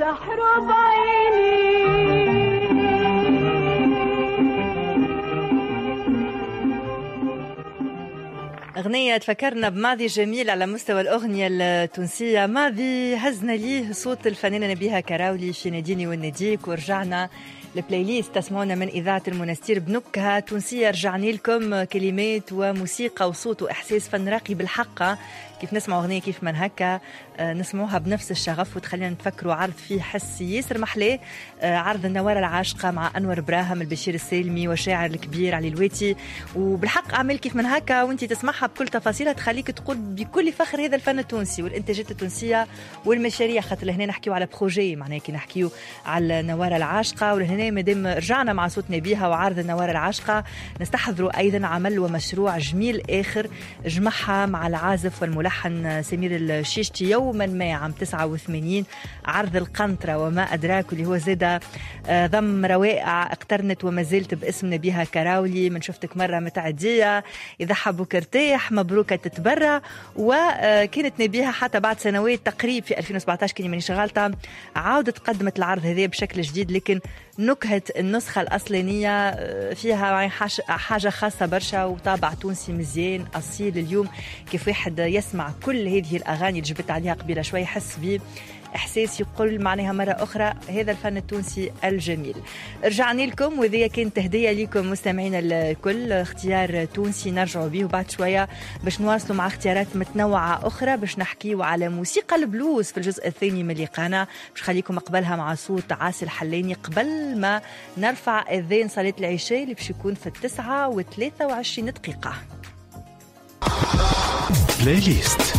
تحرب عيني. أغنية تفكرنا بماضي جميل على مستوى الأغنية التونسية، ماضي هزنا ليه صوت الفنانة نبيها كراولي في ناديني والناديك، ورجعنا البلاي ليست تسمعونا من إذاعة المنستير بنكهة تونسية. رجعنا لكم كلمات وموسيقى وصوت وإحساس فن راقي بالحق. كيف نسمع أغنية كيف من هكا نسمعوها بنفس الشغف وتخلينا نفكروا عرض فيه حس ياسر محلاه، عرض النوارة العاشقة مع أنور براهم البشير السالمي وشاعر الكبير علي الويتي. وبالحق أعمل كيف من هكا وانتي تسمعها بكل تفاصيلها تخليك تقول بكل فخر هذا الفن التونسي والإنتاجات التونسية والمشاريع، خاطر لهنا نحكيو على بروجي، معناه كي نحكيو على النوارة العاشقة. ولهنا مادام رجعنا مع صوت نبيها وعرض النوارة العاشقة نستحضروا أيضا عمل ومشروع جميل آخر جمعها مع العازف والملحن سمير الشيشتي يوما ما عام 89، عرض القنطرة وما أدراك، اللي هو زاد ضم روائع اقترنت وما زلت باسم نبيها كراولي. من شفتك مرة متعدية، إذا حبوك ارتاح، مبروكة تتبرع. وكانت نبيها حتى بعد سنوات تقريب في 2017 كني ماني شغالتها عاودت قدمت العرض هذا بشكل جديد، لكن نكهة النسخة الأصلينية فيها حاجة خاصة برشا وطابع تونسي مزيان أصيل. اليوم كيف واحد يسمع كل هذه الأغاني اللي جبت عليها قبيلة شوي يحس بيه إحساس يقول معناها مرة أخرى هذا الفن التونسي الجميل. رجعنا لكم وذي كانت هدية لكم مستمعين الكل، اختيار تونسي نرجعوا به وبعد شوية باش نواصلوا مع اختيارات متنوعة أخرى باش نحكيوا على موسيقى البلوز في الجزء الثاني من اللقاء. باش خليكم قبلها مع صوت عاصي الحلاني قبل ما نرفع أذان صلاة العشاء اللي باش يكون في 9:23 دقيقة. بلاي ليست.